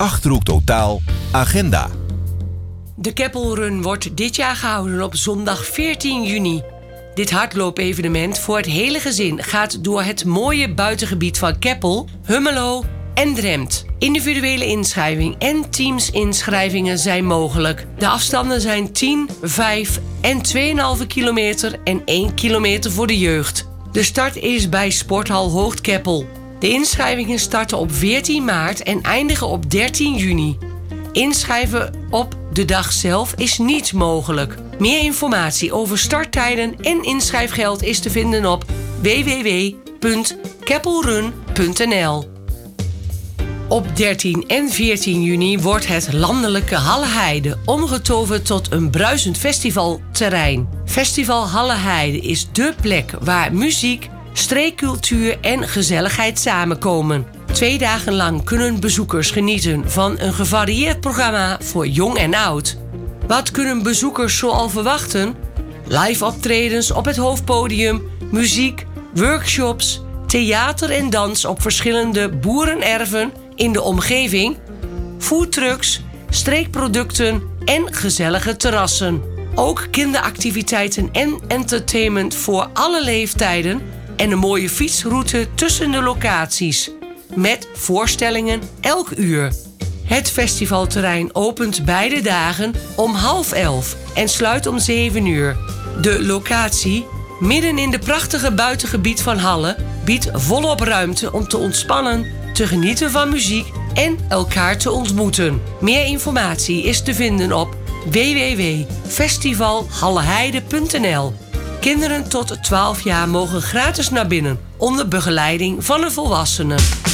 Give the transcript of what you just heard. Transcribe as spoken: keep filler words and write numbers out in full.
Achterhoek Totaal Agenda. De Keppel Run wordt dit jaar gehouden op zondag veertien juni. Dit hardloopevenement voor het hele gezin gaat door het mooie buitengebied van Keppel, Hummelo en Drempt. Individuele inschrijving en teamsinschrijvingen zijn mogelijk. De afstanden zijn tien, vijf en twee komma vijf kilometer en één kilometer voor de jeugd. De start is bij Sporthal Hoogkeppel. De inschrijvingen starten op veertien maart en eindigen op dertien juni. Inschrijven op de dag zelf is niet mogelijk. Meer informatie over starttijden en inschrijfgeld is te vinden op w w w punt keppelrun punt n l. Op dertien en veertien juni wordt het landelijke Halleheide omgetoverd tot een bruisend festivalterrein. Festival Halleheide is dé plek waar muziek, streekcultuur en gezelligheid samenkomen. Twee dagen lang kunnen bezoekers genieten van een gevarieerd programma voor jong en oud. Wat kunnen bezoekers zoal verwachten? Live optredens op het hoofdpodium, muziek, workshops, theater en dans op verschillende boerenerven in de omgeving, foodtrucks, streekproducten en gezellige terrassen. Ook kinderactiviteiten en entertainment voor alle leeftijden en een mooie fietsroute tussen de locaties. Met voorstellingen elk uur. Het festivalterrein opent beide dagen om half elf en sluit om zeven uur. De locatie, midden in de prachtige buitengebied van Halle, biedt volop ruimte om te ontspannen, te genieten van muziek en elkaar te ontmoeten. Meer informatie is te vinden op w w w punt festival halleheide punt n l. Kinderen tot twaalf jaar mogen gratis naar binnen onder begeleiding van een volwassene.